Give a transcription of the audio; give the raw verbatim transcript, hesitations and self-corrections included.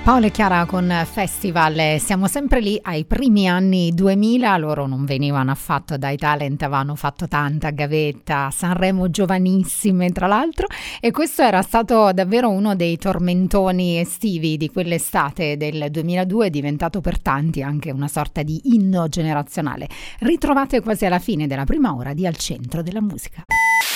Paolo e Chiara con Festival, siamo sempre lì ai primi anni duemila, loro non venivano affatto dai talent, avevano fatto tanta gavetta, Sanremo giovanissime tra l'altro, e questo era stato davvero uno dei tormentoni estivi di quell'estate del duemiladue, diventato per tanti anche una sorta di inno generazionale. Ritrovate quasi alla fine della prima ora di Al Centro della Musica.